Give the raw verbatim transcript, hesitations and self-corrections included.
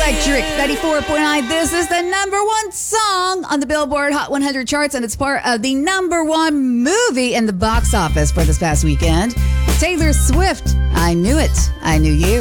Electric ninety-four point nine. This is the number one song on the Billboard Hot one hundred charts, and it's part of the number one movie in the box office for this past weekend. Taylor Swift, I Knew It, I Knew You.